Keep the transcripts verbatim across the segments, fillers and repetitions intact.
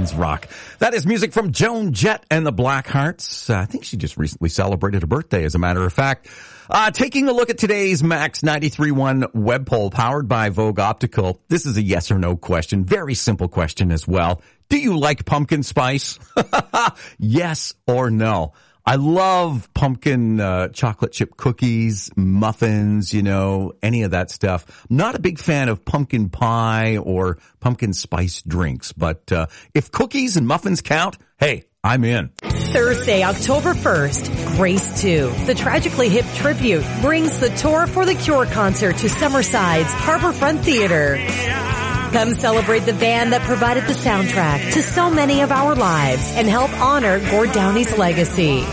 Pumpkins rock. That is music from Joan Jett and the Blackhearts. Uh, I think she just recently celebrated her birthday, as a matter of fact. Uh, taking a look at today's Max ninety-three point one web poll powered by Vogue Optical. This is a yes or no question. Very simple question as well. Do you like pumpkin spice? Yes or no? I love pumpkin uh, chocolate chip cookies, muffins, you know, any of that stuff. I'm not a big fan of pumpkin pie or pumpkin spice drinks, but uh, if cookies and muffins count, hey, I'm in. Thursday, October first, Grace two. The Tragically Hip Tribute brings the Tour for the Cure concert to Summerside's Harborfront Theater. Come celebrate the band that provided the soundtrack to so many of our lives and help honor Gord Downey's legacy.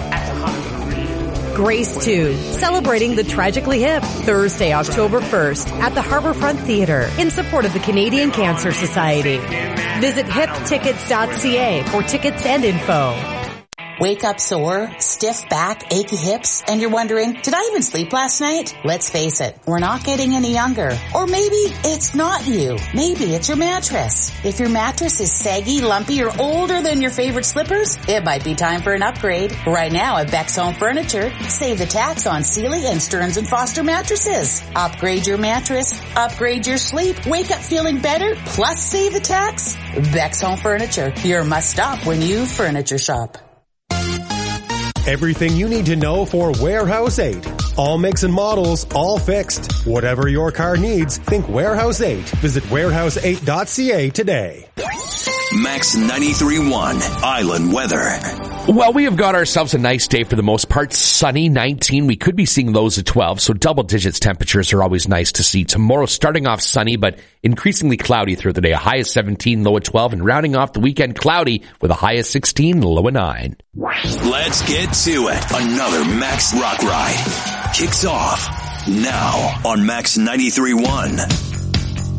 Grace two, celebrating the Tragically Hip, Thursday, October first at the Harborfront Theater in support of the Canadian Cancer Society. Visit hip tickets dot c a for tickets and info. Wake up sore, stiff back, achy hips, and you're wondering, did I even sleep last night? Let's face it, we're not getting any younger. Or maybe it's not you. Maybe it's your mattress. If your mattress is saggy, lumpy, or older than your favorite slippers, it might be time for an upgrade. Right now at Beck's Home Furniture, save the tax on Sealy and Stearns and Foster mattresses. Upgrade your mattress, upgrade your sleep, wake up feeling better, plus save the tax. Beck's Home Furniture, your must-stop when you furniture shop. Everything you need to know for Warehouse eight. All makes and models, all fixed. Whatever your car needs, think Warehouse eight. Visit warehouse eight dot c a today. Max ninety-three point one Island Weather. Well, we have got ourselves a nice day for the most part. Sunny, nineteen. We could be seeing lows of twelve, so double digits temperatures are always nice to see. Tomorrow starting off sunny, but increasingly cloudy through the day. A high of seventeen, low of twelve, and rounding off the weekend cloudy with a high of sixteen, low of nine. Let's get to it. Another Max Rock Ride kicks off now on Max ninety-three point one.